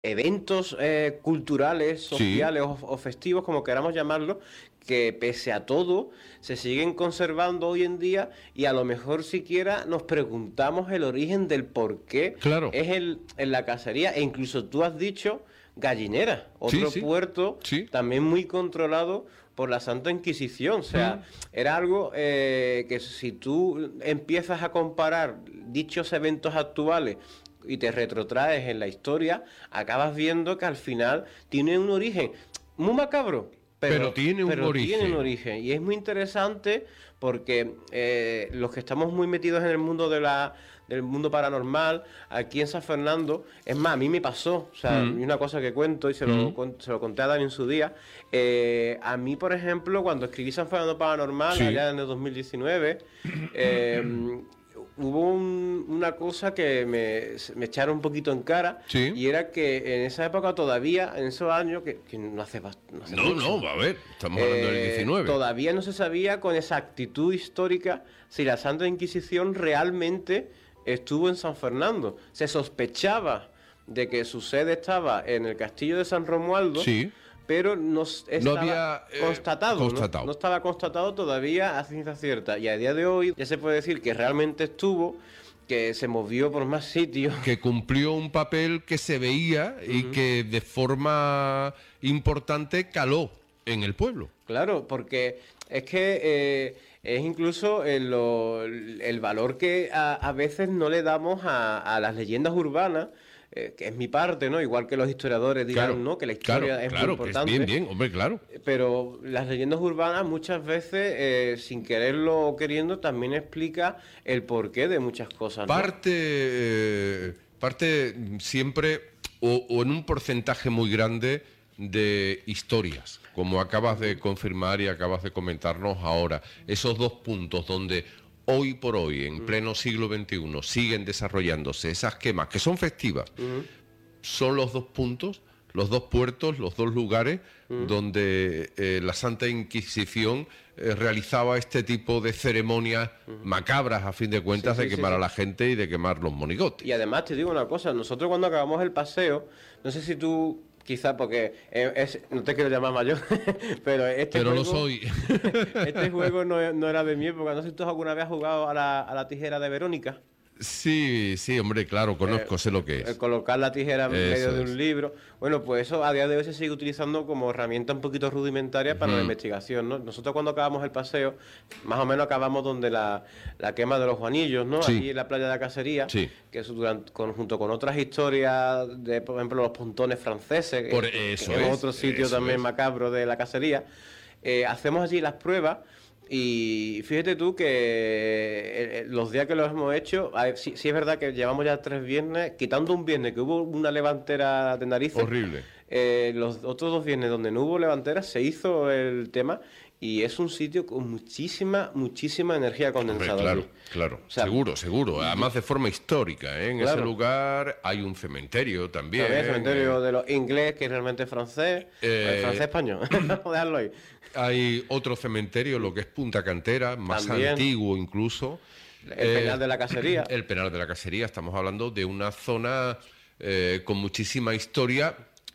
eventos culturales, Sí. sociales o festivos, como queramos llamarlo, que pese a todo se siguen conservando hoy en día y a lo mejor siquiera nos preguntamos el origen del por qué Claro. es en la cacería. E incluso tú has dicho Gallinera, Sí, otro sí. puerto Sí. también muy controlado por la Santa Inquisición. O sea, era algo que si tú empiezas a comparar dichos eventos actuales y te retrotraes en la historia, acabas viendo que al final tiene un origen muy macabro. Pero tiene un Tiene un origen. origen. Y es muy interesante porque los que estamos muy metidos en el mundo del mundo paranormal, aquí en San Fernando, es más, a mí me pasó, o sea, y una cosa que cuento y se lo conté a Dani en su día, a mí, por ejemplo, cuando escribí San Fernando Paranormal, Sí. allá en el 2019, hubo una cosa que me echaron un poquito en cara, Sí. y era que en esa época todavía, en esos años, que no hace, no hace No, mucho, no, a ver, estamos hablando del 19. todavía no se sabía con exactitud histórica si la Santa Inquisición realmente estuvo en San Fernando. Se sospechaba de que su sede estaba en el castillo de San Romualdo, Sí. pero no estaba había, constatado, constatado. ¿no? No estaba constatado todavía a ciencia cierta. Y a día de hoy ya se puede decir que realmente estuvo, que se movió por más sitios. Que cumplió un papel que se veía y que de forma importante caló en el pueblo. Claro, porque es que es incluso el valor que a veces no le damos a las leyendas urbanas, que es mi parte, ¿no? Igual que los historiadores dirán, Claro, ¿no? Que la historia claro, es muy claro, que es importante. bien, hombre, claro. Pero las leyendas urbanas muchas veces, sin quererlo o queriendo, también explica el porqué de muchas cosas, ¿no? Parte siempre o en un porcentaje muy grande de historias, como acabas de confirmar y acabas de comentarnos ahora. Esos dos puntos donde hoy por hoy, en pleno siglo XXI, siguen desarrollándose esas quemas que son festivas, son los dos puntos, los dos puertos, los dos lugares donde la Santa Inquisición realizaba este tipo de ceremonias macabras, a fin de cuentas, Sí, de sí, quemar sí, a sí. la gente y de quemar los monigotes. Y además te digo una cosa, nosotros cuando acabamos el paseo, no sé si tú, quizás porque no te quiero llamar mayor, pero Pero lo soy. este juego no era de mi época. No sé si tú alguna vez has jugado a la tijera de Verónica. Sí, sí, hombre, claro, conozco, sé lo que es. Colocar la tijera en medio Eso de es. un libro. Bueno, pues eso a día de hoy se sigue utilizando como herramienta un poquito rudimentaria para la investigación, ¿no? Nosotros cuando acabamos el paseo, más o menos acabamos donde la quema de los Juanillos, ¿no? Sí. Allí en la playa de la Cacería, Sí. que eso junto con otras historias de, por ejemplo, los pontones franceses, Por que eso es es, otro sitio eso también es. macabro de la cacería. Hacemos allí las pruebas. Y fíjate tú que los días que los hemos hecho, sí es verdad que llevamos ya 3 viernes, quitando un viernes que hubo una levantera de narices. Horrible. Los otros 2 viernes donde no hubo levantera se hizo el tema y es un sitio con muchísima energía Hombre, condensada. claro, allí. claro, O sea, seguro. Además de forma histórica, ¿eh? En ese Claro. lugar hay un cementerio también. También el cementerio de los inglés, que realmente es francés, francés-español, dejarlo ahí. Hay otro cementerio, lo que es Punta Cantera, más También. antiguo incluso. El Penal de la Cacería. El Penal de la Cacería, estamos hablando de una zona con muchísima historia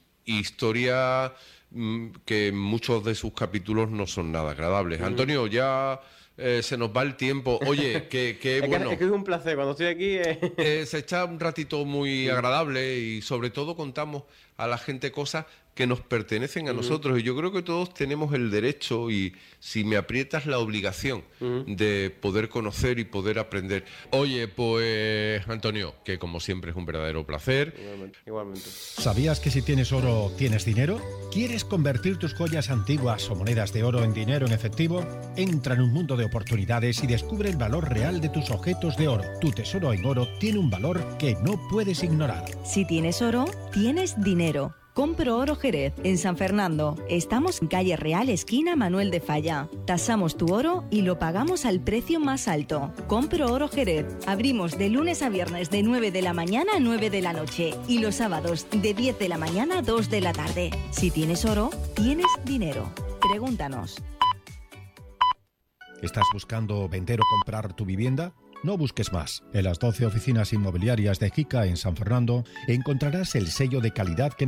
que muchos de sus capítulos no son nada agradables. Antonio, ya se nos va el tiempo. Oye, qué bueno. Es que es un placer, cuando estoy aquí... Se echa un ratito muy agradable y sobre todo contamos a la gente cosas que nos pertenecen a nosotros y yo creo que todos tenemos el derecho y si me aprietas la obligación de poder conocer y poder aprender. Oye, pues Antonio, que como siempre es un verdadero placer. Igualmente. ¿Sabías que si tienes oro, tienes dinero? ¿Quieres convertir tus joyas antiguas o monedas de oro en dinero en efectivo? Entra en un mundo de oportunidades y descubre el valor real de tus objetos de oro. Tu tesoro en oro tiene un valor que no puedes ignorar. Si tienes oro, tienes dinero. Compro Oro Jerez, en San Fernando. Estamos en calle Real, esquina Manuel de Falla. Tasamos tu oro y lo pagamos al precio más alto. Compro Oro Jerez. Abrimos de lunes a viernes de 9 de la mañana a 9 de la noche y los sábados de 10 de la mañana a 2 de la tarde. Si tienes oro, tienes dinero. Pregúntanos. ¿Estás buscando vender o comprar tu vivienda? No busques más. En las 12 oficinas inmobiliarias de JICA en San Fernando encontrarás el sello de calidad que